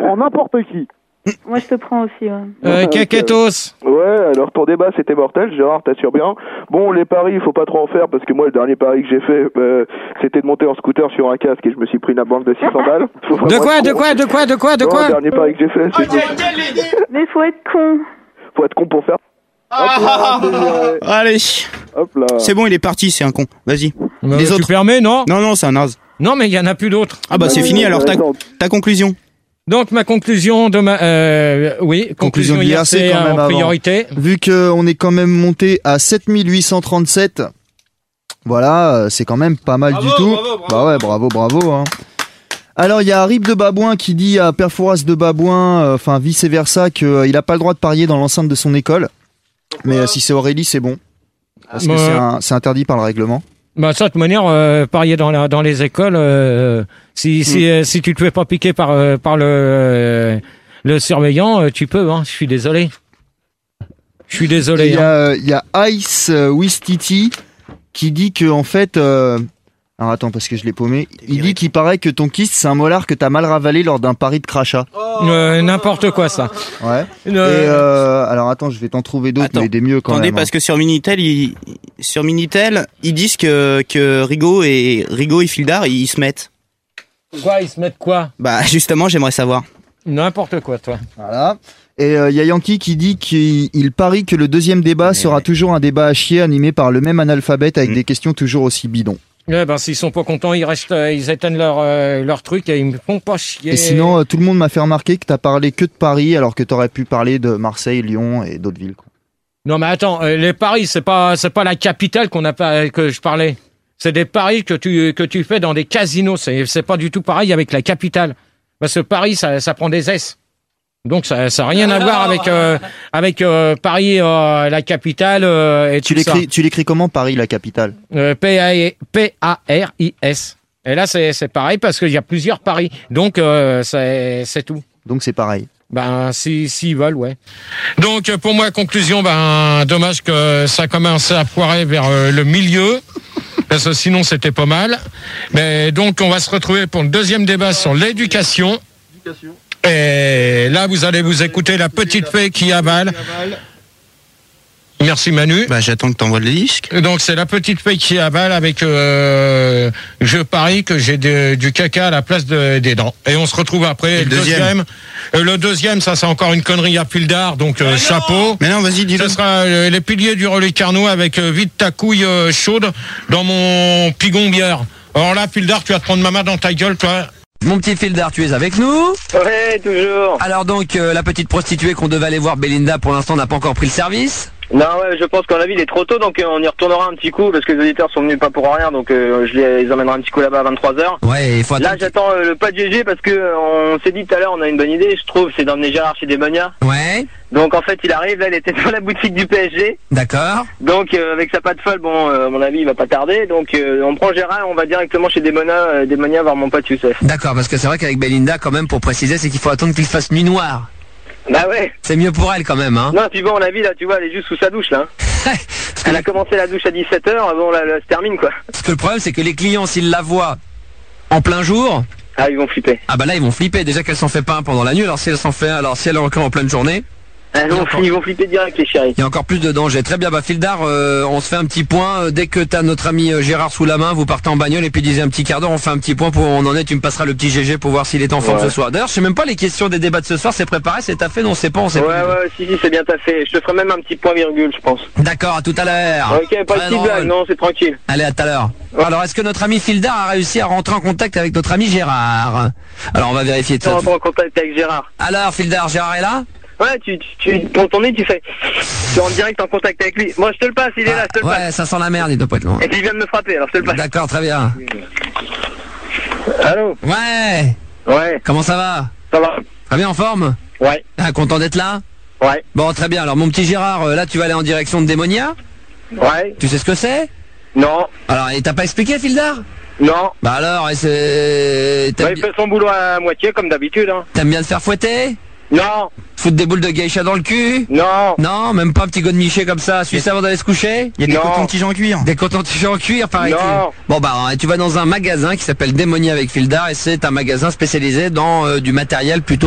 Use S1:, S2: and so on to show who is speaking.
S1: prends n'importe qui.
S2: Moi, je te prends aussi, ouais.
S3: Keketos.
S1: Ouais, alors ton débat, c'était mortel, Gérard, t'assures bien. Bon, les paris, il faut pas trop en faire, parce que moi, le dernier pari que j'ai fait, c'était de monter en scooter sur un casque, et je me suis pris une banque de 600 balles.
S3: De quoi
S1: Non, le dernier pari que j'ai fait, c'est...
S2: Mais faut être con.
S1: Faut être con pour faire...
S4: Allez.
S1: Hop là.
S4: C'est bon, il est parti, c'est un con. Vas-y. Les autres.
S3: Tu permets, non?
S4: Non, c'est un naze.
S3: Non, mais il y en a plus d'autres.
S4: Ah bah c'est fini, alors ta conclusion.
S3: Donc ma conclusion de conclusion
S5: de
S3: IRC
S5: quand même
S3: en priorité.
S5: Vu qu'on est quand même monté à 7837, voilà, c'est quand même pas mal du tout. Bah ouais, bravo. Hein. Alors il y a Rip de Babouin qui dit à Perforas de Babouin, enfin vice versa, qu'il a pas le droit de parier dans l'enceinte de son école. Mais si c'est Aurélie, c'est bon. Parce que c'est interdit par le règlement.
S3: Bah ça, de toute manière, parier dans les écoles, si tu te fais pas piquer par le surveillant, tu peux. Hein. Je suis désolé.
S5: Il y a Ice Wistiti qui dit que en fait, alors attends parce que je l'ai paumé. Il dit qu'il paraît que ton kyste c'est un molar que t'as mal ravalé lors d'un pari de crachat.
S3: N'importe quoi ça.
S5: Ouais. Et alors attends, je vais t'en trouver d'autres, mais des mieux quand même.
S4: Attendez, parce que sur Minitel, ils disent que Rigaud et Fildar, ils se mettent.
S3: Quoi, ils se mettent quoi?
S4: Bah justement, j'aimerais savoir.
S3: N'importe quoi, toi.
S5: Voilà. Et il y a Yankee qui dit qu'il parie que le deuxième débat sera toujours un débat à chier animé par le même analphabète avec des questions toujours aussi bidons.
S3: Ouais, ben s'ils sont pas contents, ils éteignent leur truc et ils me font pas chier.
S5: Et sinon, tout le monde m'a fait remarquer que t'as parlé que de Paris alors que t'aurais pu parler de Marseille, Lyon et d'autres villes. Quoi.
S3: Non mais attends, les paris c'est pas la capitale que je parlais. C'est des paris que tu fais dans des casinos. C'est pas du tout pareil avec la capitale. Parce que Paris ça prend des S. Donc ça a rien à voir avec Paris la capitale et tout ça.
S5: Tu l'écris comment Paris la capitale?
S3: Paris. Et là c'est pareil parce qu'il y a plusieurs paris. Donc c'est tout.
S5: Donc c'est pareil.
S3: Ben s'ils veulent, ouais. Donc pour moi conclusion, dommage que ça commence à poirer vers le milieu. Parce que sinon c'était pas mal. Mais donc on va se retrouver pour le deuxième débat sur l'éducation. Et là, vous allez vous écouter la petite fée qui avale. Merci Manu.
S4: Bah j'attends que t'envoies le disque.
S3: Donc c'est la petite fée qui avale avec je parie que j'ai du caca à la place des dents. Et on se retrouve après. Le deuxième, ça c'est encore une connerie à Fildar, donc chapeau.
S4: Mais non, vas-y, dis-le.
S3: Ce sera les piliers du relais Carnot avec vide ta couille chaude dans mon pigon bière. Alors là, Fildar, tu vas te prendre ma main dans ta gueule, toi.
S6: Mon petit Fildar, tu es avec nous?
S7: Ouais, toujours.
S6: Alors donc, la petite prostituée qu'on devait aller voir, Belinda, pour l'instant n'a pas encore pris le service?
S7: Non, ouais, je pense qu'en la vie il est trop tôt, donc on y retournera un petit coup, parce que les auditeurs sont venus pas pour rien, donc je les emmènerai un petit coup là-bas à 23h.
S6: Ouais, il faut attendre.
S7: Là, j'attends le pas de GG, parce que on s'est dit tout à l'heure, on a une bonne idée, je trouve, c'est d'emmener Gérard chez Demonia.
S6: Ouais.
S7: Donc en fait, il arrive, là, il était dans la boutique du PSG.
S6: D'accord.
S7: Donc avec sa patte folle, bon, à mon avis, il va pas tarder, donc on prend Gérard, on va directement chez Demonia voir mon pote Youssef.
S6: D'accord, parce que c'est vrai qu'avec Belinda, quand même, pour préciser, c'est qu'il faut attendre qu'il fasse nuit noire.
S7: Bah ouais.
S6: C'est mieux pour elle quand même, hein.
S7: Non, puis bon, la vie, là, tu vois, elle est juste sous sa douche, là. Elle a commencé la douche à 17h, bon, là, se termine, quoi.
S6: Parce que le problème, c'est que les clients, s'ils la voient en plein jour...
S7: Ah, ils vont flipper.
S6: Ah bah là, ils vont flipper. Déjà qu'elle s'en fait pas un pendant la nuit, alors si elle est encore en pleine journée...
S7: Ils vont flipper direct, les chéris.
S6: Il y a encore plus de danger. Très bien, Fildar, on se fait un petit point. Dès que t'as notre ami Gérard sous la main, vous partez en bagnole et puis d'ici un petit quart d'heure, on fait un petit point pour où on en est. Tu me passeras le petit GG pour voir s'il est en forme ce soir. D'ailleurs, je sais même pas les questions des débats de ce soir, c'est préparé, c'est taffé, non, c'est pas, on sait pas.
S7: Ouais, si, c'est bien taffé. Je te ferai même un petit point virgule, je pense.
S6: D'accord, à tout à l'heure.
S7: Ok, pas de petite blague, non, c'est tranquille.
S6: Allez, à tout à l'heure. Ouais. Alors, est-ce que notre ami Fildar a réussi à rentrer en contact avec notre ami Gérard? Alors, on va vérifier ça.
S7: Rentrer en contact avec Gérard.
S6: Alors, Fildar, Gérard est là?
S7: Ouais, quand on est, tu es en direct en contact avec lui. Moi, je te le passe, il est là, je te le passe.
S6: Ouais, ça sent la merde, il doit pas être loin.
S7: Et puis il vient de me frapper, alors je te le passe.
S6: D'accord, très bien.
S7: Allô?
S6: Ouais.
S7: Ouais.
S6: Comment ça va?
S7: Ça va.
S6: Très bien, en forme?
S7: Ouais.
S6: Ah, content d'être là?
S7: Ouais.
S6: Bon, très bien. Alors, mon petit Gérard, là, tu vas aller en direction de Démonia?
S7: Ouais.
S6: Tu sais ce que c'est?
S7: Non.
S6: Alors, et t'as pas expliqué, Fildar?
S7: Non.
S6: Bah alors, il fait
S7: son boulot à moitié, comme d'habitude, hein.
S6: T'aimes bien te faire fouetter?
S7: Non.
S6: Foutre des boules de geisha dans le cul?
S7: Non.
S6: Non, même pas un petit godemiché comme ça, celui-là avant d'aller se coucher?
S4: Il y a des cotons-tiges en cuir.
S6: Des cotons-tiges en cuir, paraît-il.
S7: Non.
S6: Bon bah, tu vas dans un magasin qui s'appelle Démonia avec Fildar et c'est un magasin spécialisé dans du matériel plutôt